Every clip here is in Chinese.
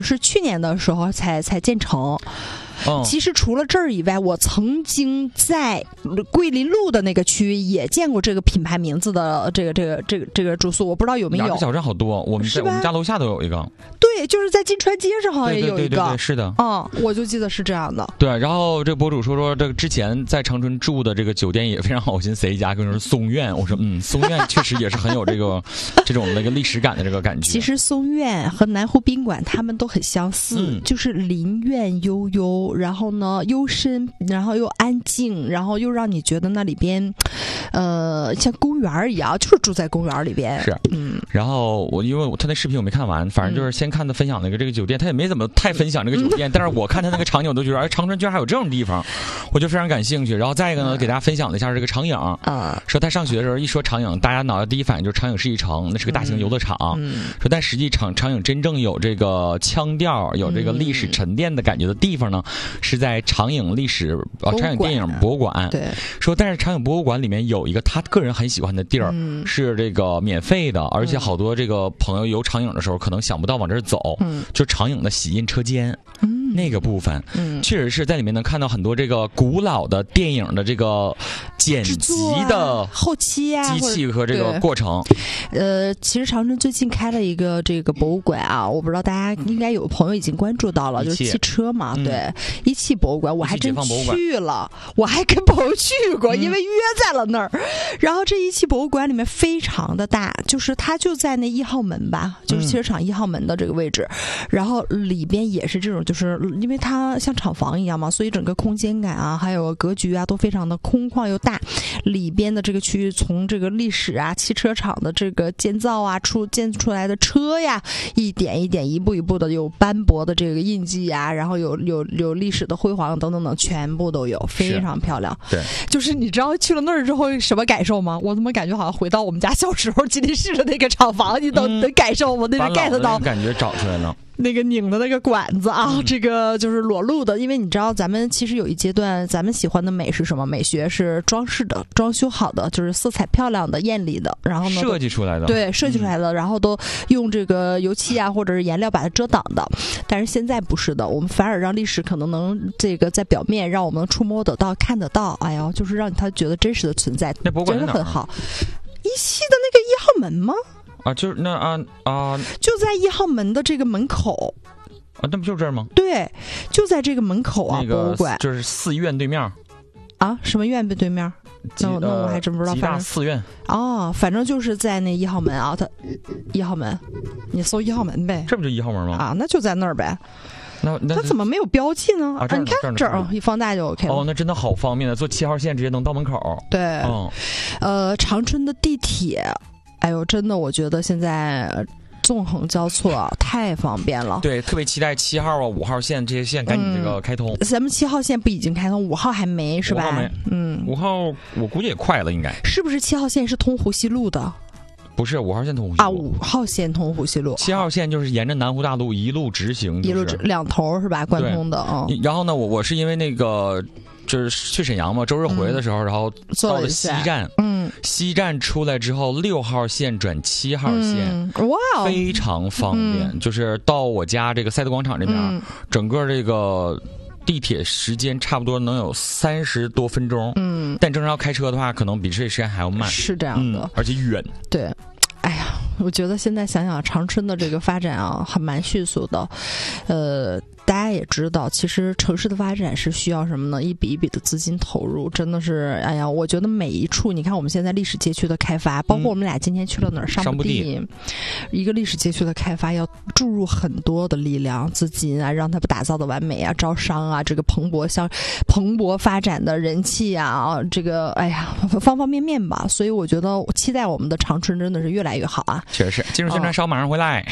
是去年的时候才建成。其实除了这儿以外，我曾经在桂林路的那个区也见过这个品牌名字的这个住宿，我不知道有没有。 雅阁小镇好多，我们家楼下都有一个。 对，就是在金川街上好像也有一个。 对，是的。 我就记得是这样的。 对，然后这个博主说这个之前在长春住的这个酒店也非常好，我寻思谁家跟我说松苑，我说松苑确实也是很有这种那个历史感的这个感觉。 其实松苑和南湖宾馆他们都很相似，就是林苑悠悠。然后呢，幽深，然后又安静，然后又让你觉得那里边，像公园一样，就是住在公园里边。 是，然后因为他那视频我没看完，反正就是先看他分享那个这个酒店，他也没怎么太分享这个酒店，但是我看他那个场景，我都觉得，长春居然还有这种地方，我就非常感兴趣。然后再一个呢，给大家分享了一下这个长影，说他上学的时候一说长影，大家脑袋第一反应就是长影世纪城，那是个大型游乐场。说但实际长影真正有这个腔调，有这个历史沉淀的感觉的地方呢，是在长影长影电影博物馆。 对， 说但是长影博物馆里面有一个他个人很喜欢的地儿，是这个免费的，而且好多这个朋友游长影的时候可能想不到往这儿走，就长影的洗印车间。那个部分，确实是在里面能看到很多这个古老的电影的这个剪辑的后期啊， 机器和这个过程。 其实长春最近开了一个这个博物馆啊，我不知道大家应该有朋友已经关注到了，就是汽车嘛，对，一汽博物馆，我还真去了，我还跟朋友去过，因为约在了那儿。然后这一汽博物馆里面非常的大，就是它就在那1号门吧，就是汽车厂1号门的这个位置，然后里边也是这种，就是因为它像厂房一样嘛，所以整个空间感啊，还有格局啊，都非常的空旷又大。里边的这个区域，从这个历史啊、汽车厂的这个建造啊、建出来的车呀，一点一点、一步一步的有斑驳的这个印记啊，然后有历史的辉煌等等等，全部都有，非常漂亮。 对， 就是你知道去了那儿之后什么感受吗？我怎么感觉好像回到我们家小时候吉林市的那个厂房，你都能感受我那个 get 到， 感觉找出来了。 那个拧的那个管子啊，这个就是裸露的，因为你知道咱们其实有一阶段，咱们喜欢的美是什么？美学是装饰的、装修好的，就是色彩漂亮的、艳丽的，然后呢设计出来的， 对，设计出来的，然后都用这个油漆啊或者是颜料把它遮挡的。但是现在不是的，我们反而让历史可能这个在表面，让我们能触摸得到、看得到，哎呀，就是让他觉得真实的存在， 那博物馆真的很好。一汽的那个1号门吗？ 就是那就在1号门的这个门口那不就这儿吗？ 对，就在这个门口啊，博物馆就是寺院对面啊，什么院对面？那我还真不知道。 吉大寺院反正就是在那1号门啊，它1号门，你搜1号门呗， 这不就1号门吗？ 啊，那就在那儿呗。 那它怎么没有标记呢？你看这儿一放大就 OK 了。 那真的好方便的，坐7号线直接能到门口。 对，长春的地铁。哎呦，真的，我觉得现在纵横交错，太方便了。 对，特别期待7号啊、5号线这些线赶紧这个开通。 咱们7号线不已经开通，5号还没是吧？ 5号没，5号我估计也快了，应该。 是不是7号线是通湖西路的？ 不是，5号线通湖西路啊，5号线通湖西路 ，7号线就是沿着南湖大路一路直行， 一路两头是吧？贯通的。 然后呢，我是因为那个就是去沈阳嘛，周日回来的时候，然后到了西站，西站出来之后，6号线转7号线， 哇， 非常方便。就是到我家这个赛德广场这边，整个这个地铁时间差不多能有30多分钟，但正常要开车的话，可能比这时间还要慢， 是这样的， 而且远。 对，哎呀，我觉得现在想想长春的这个发展啊，还蛮迅速的，大家也知道，其实城市的发展是需要什么呢？一笔一笔的资金投入，真的是，哎呀，我觉得每一处，你看我们现在历史街区的开发，包括我们俩今天去了哪儿，上步地，一个历史街区的开发要注入很多的力量、资金啊，让它打造的完美啊，招商啊，这个蓬勃发展的人气啊，这个，哎呀，方方面面吧。所以我觉得，我期待我们的长春真的是越来越好啊！ 确实是，进入宣传稍马上回来。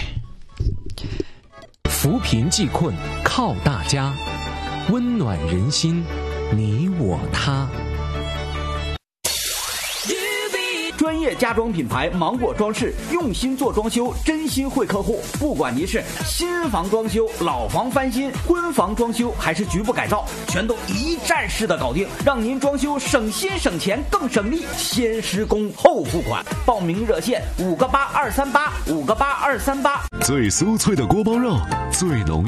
扶贫济困靠大家，温暖人心，你我他。 专业业家装品牌芒果装饰，用心做装修，真心惠客户。不管您是新房装修、老房翻新、婚房装修还是局部改造，全都一站式的搞定，让您装修省心省钱更省力。先施工后付款，报名热线58238，58238。 最酥脆的锅包肉，最浓